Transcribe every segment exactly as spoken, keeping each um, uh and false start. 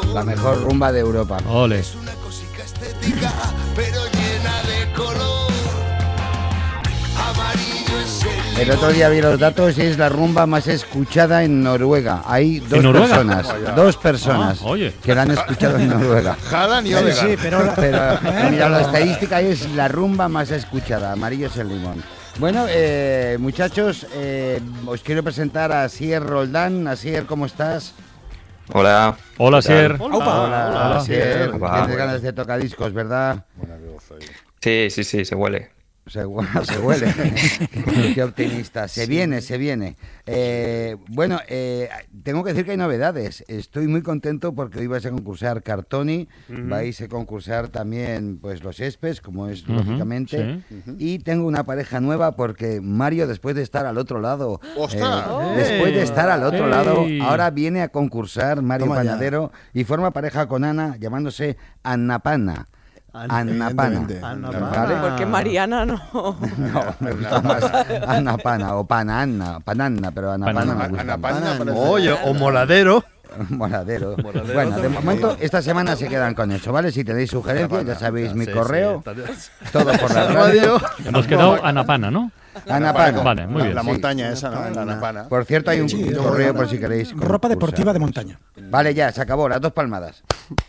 La mejor rumba de Europa. Ole. Es una cosica estética, pero llena de color. Amarillo es el El otro día vi los datos y es la rumba más escuchada en Noruega. Hay dos ¿En Noruega? personas, Vaya. dos personas Ah, oye. que la han escuchado en Noruega. Haaland y Sí, Odegaard. sí, pero... Pero mira, la estadística es la rumba más escuchada. Amarillo es el limón. Bueno, eh, muchachos, eh, os quiero presentar a Asier Roldán. Asier, ¿cómo estás? Hola. Hola, Sier. Aupa. Hola, Asier. Hola. Tienes ganas de tocadiscos, ¿verdad? Sí, sí, sí, se huele. Se, hu- se huele. Qué optimista. Se viene, se viene. Eh, bueno, eh, tengo que decir que hay novedades. Estoy muy contento porque hoy vais a concursar Cartoni, vais a concursar también pues los Espes, como es Ujú, lógicamente. sí. Y tengo una pareja nueva porque Mario, después de estar al otro lado, ¡Ostras! eh, después de estar al otro ¡Ey! lado, ahora viene a concursar Mario Toma ya. Panadero y forma pareja con Ana, llamándose Annapana. Annapana. Evidentemente. ¿Vale? Porque Mariana no. No, me gusta más Annapana o Pananna, Pananna, pero Annapana me gusta Ana más. Pana parece- Oye, o moladero. Moradero. Bueno, de momento esta semana se quedan con eso, ¿vale? Si tenéis sugerencias, ya sabéis mi correo, todo por la radio. Hemos quedado Anapana, ¿no? Annapana. Vale, muy La, bien. la Sí. montaña esa, ¿no? La Ana Pana. Por cierto, hay un Sí, correo ropa- por si queréis. Ropa concursar. deportiva de montaña. Vale, ya, se acabó, las dos palmadas.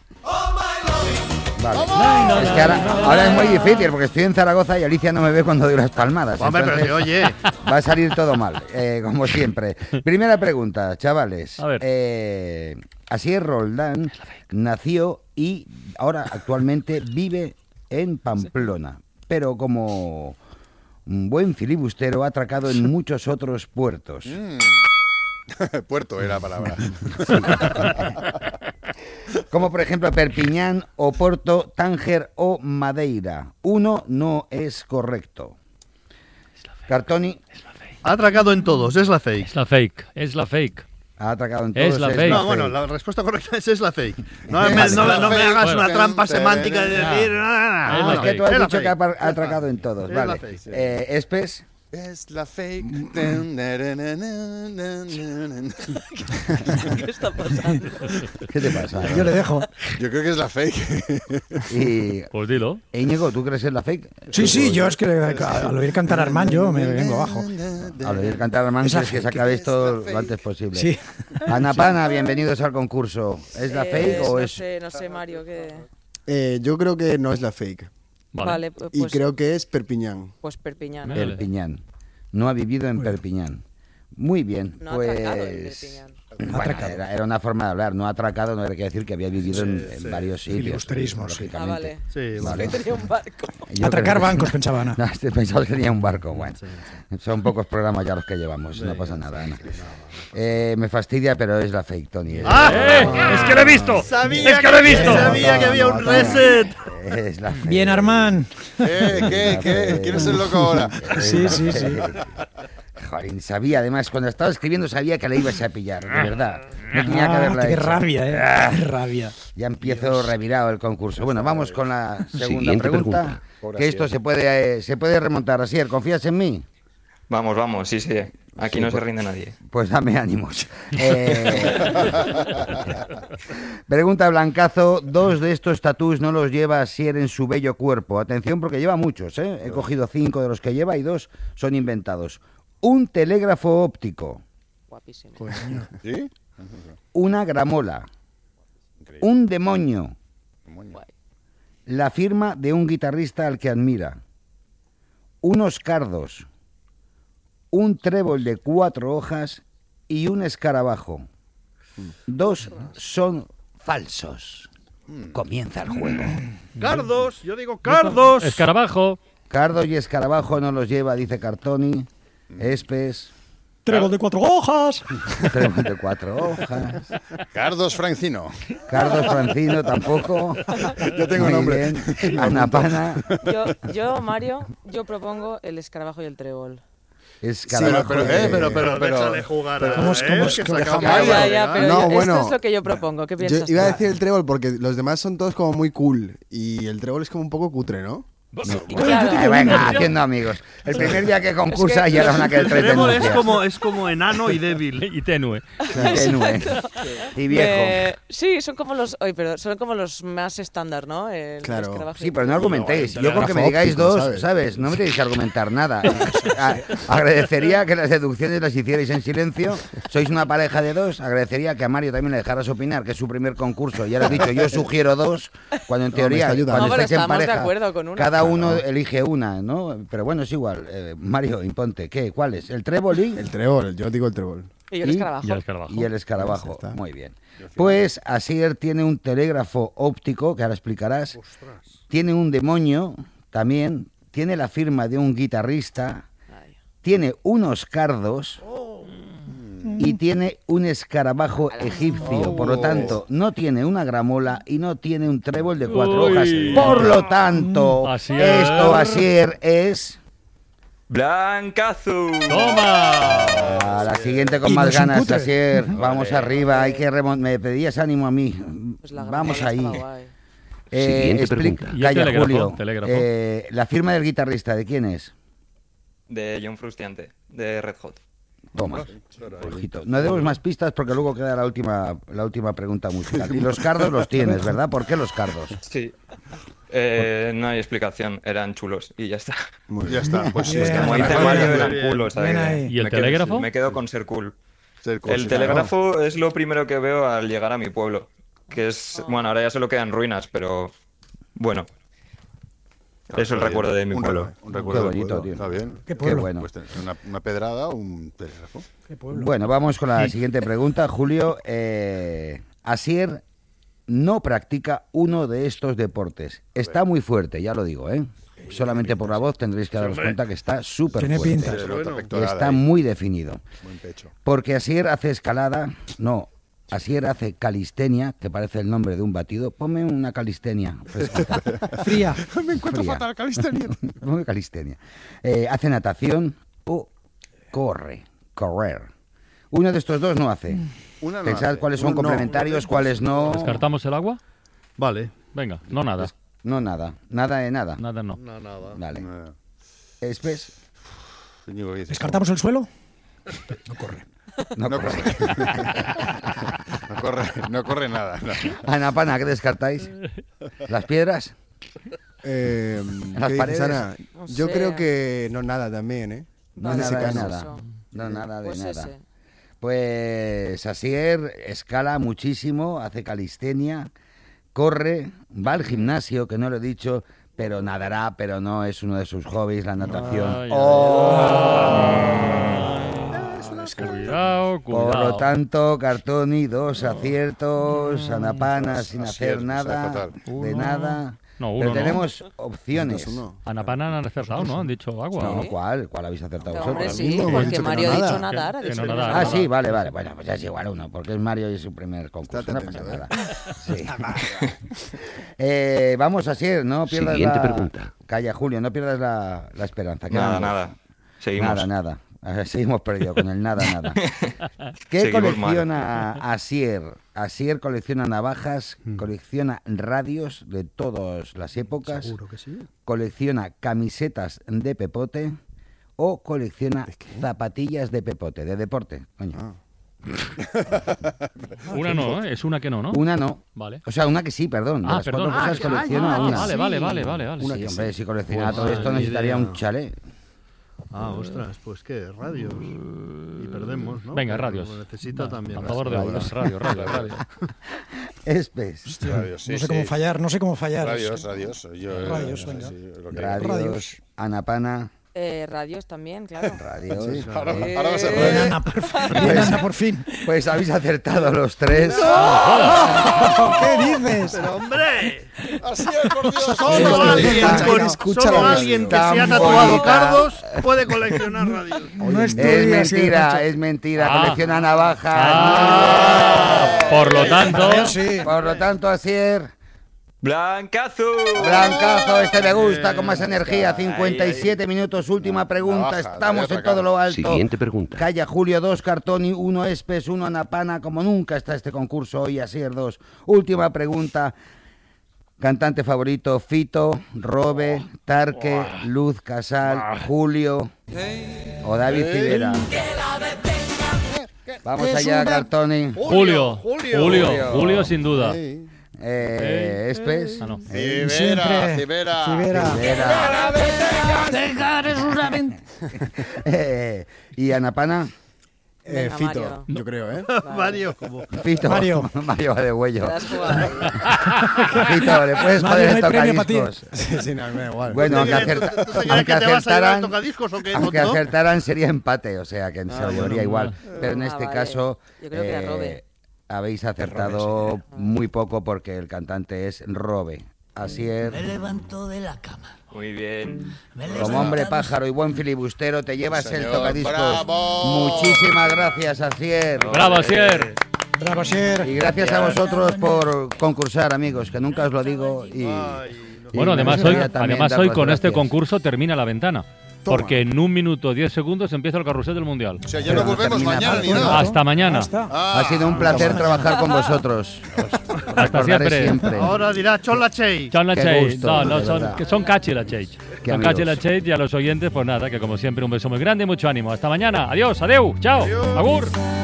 Vale. Es que ahora, ahora es muy difícil porque estoy en Zaragoza y Alicia no me ve cuando doy las palmadas. Hombre, pero entonces que oye. va a salir todo mal, eh, como siempre. Primera pregunta, chavales. A ver. Eh, Asier Roldán nació y ahora actualmente vive en Pamplona, pero como un buen filibustero ha atracado en muchos otros puertos. Puerto era la palabra. Como por ejemplo Perpiñán, Oporto, Tánger o Madeira. Uno no es correcto. Cartoni Ha atracado en todos, es la fake. Es la fake, es la fake. ha atracado en todos. Es la fake. No, bueno, la respuesta correcta es, es la fake. No, Es me, no, la no me fake. hagas Bueno. una trampa semántica de decir... No, no, no, Es no, la Es que no. tú has Es la dicho que ha, fake. par- ha atracado en todos. Es la Vale. fake, sí. Eh, Espes, Es la fake. ¿Qué está pasando? ¿qué te pasa? Yo le dejo. Yo creo que es la fake. Y Pues dilo. Íñigo, ¿tú crees en la fake? Sí, sí, yo es que al oír cantar a Armand yo me vengo abajo. Al oír cantar Armando, Es la es que se fake. acabe esto Es la lo antes posible. Sí. Ana Pana, bienvenidos al concurso. ¿Es la Eh, fake o no es...? sé, no sé, Mario, ¿qué? Eh, yo creo que no es la fake. Vale. Vale, pues, Y creo que es Perpiñán. pues Perpiñán. Vale. Perpiñán. No ha vivido en Perpiñán. Muy bien, No ha pues... atracado en Perpiñán. Bueno, Atracado. era, era una forma de hablar, no ha atracado, no era que decir que había vivido en, en varios sitios. Filibusterismo, sí. Ah, lógicamente. vale. Sí, Vale. Tenía un barco. Yo Atracar creo que- bancos, pensaba Ana. No, este pensaba que tenía un barco. Bueno, son pocos programas ya los que llevamos, no pasa nada, Ana. Eh, me fastidia, pero es la fake, Tony. Es, ¡Ah! ¡Eh! ¡Es que lo he visto! Sabía ¡Es que lo he visto! Sabía que había un reset. es la fake. Bien, Armand. ¿Qué? ¿Qué? ¿Qué? ¿Quién es el loco ahora? Sí, sí, sí. Joder, sabía, además, cuando estaba escribiendo sabía que la ibas a pillar, de verdad. No tenía que Ah, haberla qué hecho. rabia, eh. Qué rabia. Ya empiezo revirado el concurso. Bueno, vamos con la segunda Siguiente pregunta. pregunta. Pobre Que esto Asier. se puede, eh, se puede remontar. Asier, ¿confías en mí? Vamos, vamos, sí, sí. Aquí Sí, no pues- se rinde nadie. Pues dame ánimos. Eh, Pregunta Blancazo, dos de estos tatús no los lleva Asier en su bello cuerpo. Atención porque lleva muchos, ¿eh? He cogido cinco de los que lleva y dos son inventados. Un telégrafo óptico, Guapísimo. ¿Sí? una gramola, un demonio, Guay. la firma de un guitarrista al que admira, unos cardos, un trébol de cuatro hojas y un escarabajo. Dos son falsos. Comienza el juego. Cardos, yo digo cardos. Escarabajo. Cardos y escarabajo no los lleva, dice Cartoni. Espes, Trébol de cuatro hojas. trébol de cuatro hojas. Cardos Francino. Cardos Francino tampoco. Yo tengo Muy nombre. bien. Ana Pana, Yo, yo, Mario, yo propongo el escarabajo y el trébol. escarabajo. pero, de- eh, pero, pero, pero- Déjale jugar. a- ¿Cómo es- ¿eh? cómo es Que que se deja- acaba. Ya, ya, ya, pero No, yo- bueno. esto es lo que yo propongo. ¿Qué Yo piensas iba a tú? decir el trébol porque los demás son todos como muy cool y el trébol es como un poco cutre, ¿no? Y claro, Eh, venga, haciendo amigos. El primer día que concursa ya era una que el El tres trébol es denuncias. como, es como enano y débil. Y tenue. Tenue. Y viejo. me- sí, son como los, oye, pero son como los más estándar, ¿no? El Claro. escarabajo. Sí, pero no argumentéis. No, Yo con que me telégrafo digáis óptico, dos, ¿sabes? ¿sabes? No me tenéis que argumentar nada. A- agradecería que las deducciones las hicierais en silencio. Sois una pareja de dos. Agradecería que a Mario también le dejaras opinar, que es su primer concurso. Ya lo he dicho, yo sugiero dos, cuando en No, me teoría, está ayudando. cuando No, pero estáis en estamos de pareja, acuerdo con una. cada uno elige una, ¿no? Pero bueno, es igual. Eh, Mario, imponte. ¿Qué? ¿Cuál es? ¿El trébol y...? El trébol, yo digo el trébol. Y yo el Y- escarabajo. Y el escarabajo. Y el escarabajo. Pues ya está. Muy bien. Pues Asier tiene un telégrafo óptico, que ahora explicarás. Tiene un demonio también. Tiene la firma de un guitarrista. Ay. Tiene unos cardos. Y tiene un escarabajo egipcio. Por lo tanto, no tiene una gramola y no tiene un trébol de cuatro Uy. hojas. Por lo tanto, Asier. esto, Asier, es... Blancazo. ¡Toma! A la siguiente con Y más nos ganas, incute. Asier. Vamos arriba, hay que remon- me pedías ánimo a mí. Pues la Vamos gramola ahí. estaba guay. Eh, Siguiente explica- pregunta. Y el Calla, telégrafo, Julio. telégrafo. Eh, la firma del guitarrista, ¿de quién es? De John Frusciante, de Red Hot. Toma. Ojito. No demos más pistas porque luego queda la última, la última pregunta musical. Y los cardos los tienes, ¿verdad? ¿Por qué los cardos? Sí. Eh, no hay explicación, eran chulos y ya está. Muy Ya bien. está, pues sí, Bien. está Como muy dice bien. Mario, bien, eran bien. culos. Bien ahí. ahí. ¿Y el Me quedo- telégrafo? Me quedo con ser cool. Ser cool, El sí, telégrafo es lo primero que veo al llegar a mi pueblo. Que es, bueno, ahora ya solo quedan ruinas, pero bueno. claro. Es el Está recuerdo bien. de mi Un pueblo. re- Un recuerdo Qué del bonito, pueblo. tío. Está bien. Qué Qué pueblo. bueno. Pues tener una, una pedrada o un telégrafo. Qué pueblo. Bueno, vamos con la siguiente pregunta, Julio. Eh, Asier no practica uno de estos deportes. Está muy fuerte, ya lo digo, ¿eh? Solamente por la voz tendréis que daros cuenta que está súper Tiene fuerte. pinta. Se nota bueno. pectoral Está ahí. muy definido. Buen pecho. Porque Asier hace escalada, no, Asier hace calistenia, que parece el nombre de un batido. Ponme una calistenia fresquita. Fría. Me encuentro Fría. fatal, calistenia. Ponme calistenia. Eh, hace natación o corre, correr. Uno de estos dos no hace. Una no Pensad hace. cuáles son Uno no. complementarios, cuáles no. ¿Descartamos el agua? Vale. Venga, no nada. No, nada. Nada de nada. Nada no. No, nada. Vale. No. Espes, Íñigo, ¿qué dices? ¿Descartamos el suelo? No corre. no, No corre. corre. no corre. No corre nada. no. Ana Pana, ¿qué descartáis? ¿Las piedras? Eh, Las ¿qué dices, paredes. Ana? No Yo sé. creo que no nada también, ¿eh? No, Vale, nada de pues nada. eso. No, nada de Pues nada. ese. Pues Asier escala muchísimo, hace calistenia, corre, va al gimnasio, que no lo he dicho, pero nadará, pero no es uno de sus hobbies, la natación. Ay, ay, ¡Oh! Cuidado, Por lo cuidado. tanto, Cartoni, dos aciertos, Anapana sin Asier, hacer me sabe nada, fatal. de Uno. nada. No, Pero uno no. tenemos opciones. Dos, uno. Anapana han acertado, ¿no? Han dicho agua. No, ¿no? ¿cuál? ¿Cuál habéis acertado No, vosotros? hombre, sí, mismo, hemos porque dicho que Mario no ha dicho nada. nadar. ha Que dicho no que nadar. no Ah, nadar. sí, vale, vale. Bueno, pues es igual uno, porque es Mario y es su primer concurso. Estate No atento, pasa ¿eh? nada. Sí. Eh, vamos a Asier, no pierdas Siguiente la... pregunta. Calla, Julio, no pierdas la, la esperanza. Nada, Quedan dos. nada. Seguimos. Nada, nada. A- Seguimos perdido con el nada, nada. ¿Qué Seguimos colecciona Asier? Asier colecciona navajas, Mm. colecciona radios de todas las épocas, Seguro que sí. colecciona camisetas de pepote o colecciona zapatillas de pepote, de deporte. Coño. Ah. Una no, ¿eh? Es una que no, ¿no? Una no. Vale. O sea, una que sí, perdón. De Ah, las perdón. cuatro cosas Ah, colecciona ah, una. vale, vale, vale, vale, vale. Sí, hombre, si coleccionara Pues todo esto madre necesitaría idea. un chalet. Ah, ostras, pues qué, radios. Y perdemos, ¿no? Venga, Pero radios. lo necesita Va, también. A favor de Radios. radio, radio, radio. Espes. Radios, sí, no sé sí. cómo fallar, no sé cómo fallar. Radios, radios. Yo, Radios, sí, venga. sí, lo que- Radios. Radios. Anapana. Eh, radios también, claro. Radios. Sí. Ahora, Eh, ahora va a ser Bien, radio. Ana, por fin. Bien, Ana, por fin. Pues habéis acertado los tres. ¿Qué dices? ¡Pero hombre! Así es, por Dios. Solo Sí, alguien, sí, con- sí, escucha solo la alguien que música. se ha Tan tatuado bonita. cardos puede coleccionar radios. No Es estudia, sí, mentira, macho. es mentira. Ah. Colecciona navajas. Ah, por lo tanto, Yo sí. Por lo tanto, Asier, ¡Blancazo! Blancazo, este me gusta, con más Bien. energía. cincuenta y siete minutos, última pregunta. navaja, Estamos te voy a en todo lo alto. Siguiente pregunta. Calla, Julio, dos Cartoni, uno Espes, uno Anapana. Como nunca está este concurso hoy, Asier dos. Última pregunta. Cantante favorito, Fito, Robe, Tarque, Luz Casal, Julio o David Civera. Vamos allá, Cartoni. Julio. Julio. Julio. Julio, sin duda. Sí. Eh, ¿Espes? Ah, no. Civera, Siempre. Civera. Civera. Civera. Eh, ¿Y Anapana? Eh, Venga, Fito, Mario. yo creo, ¿eh? Mario, como. Fito. Mario. Mario va de huello. Te has jugado ahí. Fito, le puedes Mario, joder no el hay premio para ti. tocadiscos. Sí, sí, no, me da igual. Bueno, aunque, ¿Tú te crees- acerta- tú te crees aunque que te vas a llevar acertaran, el tocadiscos o qué, aunque tonto? acertaran sería empate, o sea que se lo llevaría bueno, igual. bueno. Pero en Ah, este vale. caso Yo creo que era Robe. habéis acertado muy poco porque el cantante es Robe. Así es. Muy bien. Como hombre pájaro y buen filibustero te llevas el Señor, tocadiscos. bravo. Muchísimas gracias, Asier. Bravo, Sier. Bravo, Sier. Y gracias a vosotros por concursar, amigos, que nunca os lo digo. Y, Ay, no. y Bueno, me además hoy, gustaría también además dar hoy las con este gracias. concurso termina la ventana. Porque en un minuto diez segundos empieza el carrusel del Mundial. O sea, ya no Pero volvemos termina mañana ni pronto. nada. Hasta mañana. Hasta. Ah, Ha sido un placer trabajar con vosotros. Os recordaré siempre. siempre. Ahora dirá Chola Chey. Son la Qué Chase. gusto, No, no, de son, verdad. que son Cachi la Chase. Qué Son Cachi amigos. la Chase y a los oyentes, pues nada, que como siempre un beso muy grande y mucho ánimo. Hasta mañana. Adiós, adeu, chao, agur.